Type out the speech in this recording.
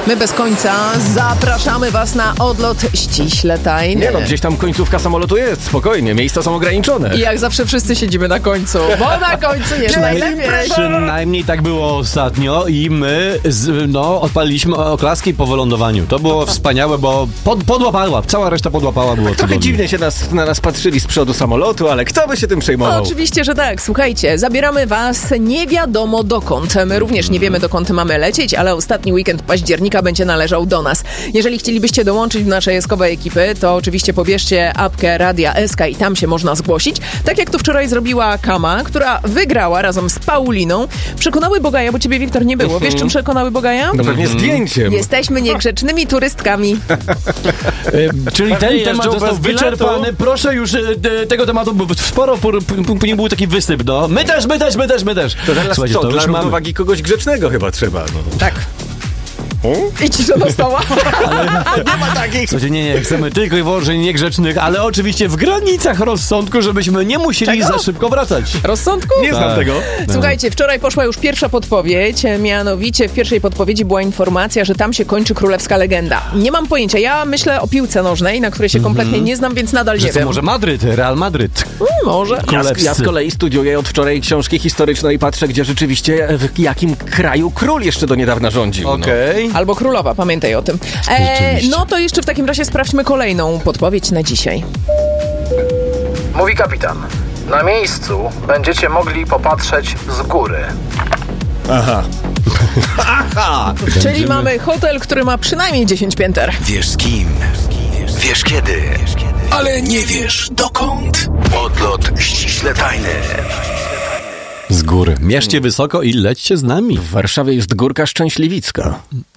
My bez końca zapraszamy was na odlot ściśle tajny. Nie no, gdzieś tam końcówka samolotu jest, spokojnie, miejsca są ograniczone. I jak zawsze wszyscy siedzimy na końcu, bo na końcu jest najlepiej. Przynajmniej tak było ostatnio i my odpaliliśmy oklaski po wylądowaniu. To było wspaniałe, bo podłapała, cała reszta podłapała, było Trochę cudownie. dziwnie się na nas patrzyli z przodu samolotu, ale kto by się tym przejmował? Oczywiście, że tak. Słuchajcie, zabieramy was nie wiadomo dokąd. My również nie wiemy, dokąd mamy lecieć, ale ostatni weekend października będzie należał do nas. Jeżeli chcielibyście dołączyć do naszej eskowej ekipy, to oczywiście pobierzcie apkę Radia SK i tam się można zgłosić. Tak jak to wczoraj zrobiła Kama, która wygrała razem z Pauliną. Przekonały Bogaja, bo ciebie, Wiktor, nie było. Wiesz, czym przekonały Bogaja? No pewnie zdjęciem. Jesteśmy niegrzecznymi turystkami. Czyli ten temat jeżdżą został bez biletu. wyczerpany. Proszę już tego tematu, bo sporo później był taki wysyp, no. My też. To teraz Słuchajcie, co, to dla już mamy. równowagi kogoś grzecznego chyba trzeba. No. Tak. I cisza nastała. Nie ma takich! Słuchajcie, nie, chcemy tylko i wyłącznie niegrzecznych, ale oczywiście w granicach rozsądku, żebyśmy nie musieli Czego? za szybko wracać. Rozsądku? Nie znam tego. Słuchajcie, wczoraj poszła już pierwsza podpowiedź, mianowicie w pierwszej podpowiedzi była informacja, że tam się kończy królewska legenda. Nie mam pojęcia, ja myślę o piłce nożnej, na której się kompletnie nie znam, więc nadal Że nie to wiem. może Madryt, Real Madryt. Może. Ja z kolei studiuję od wczoraj książki historyczne i patrzę, gdzie rzeczywiście w jakim kraju król jeszcze do niedawna rządził. Okej. Albo królowa, pamiętaj o tym. Rzeczywiście. No to jeszcze w takim razie sprawdźmy kolejną podpowiedź na dzisiaj. Mówi kapitan. Na miejscu będziecie mogli popatrzeć z góry. Aha. Czyli mamy hotel, który ma przynajmniej 10 pięter. Wiesz z kim, wiesz kiedy, ale nie wiesz dokąd. Odlot ściśle tajny. Z góry. Mierzcie wysoko i lećcie z nami. W Warszawie jest Górka Szczęśliwicka.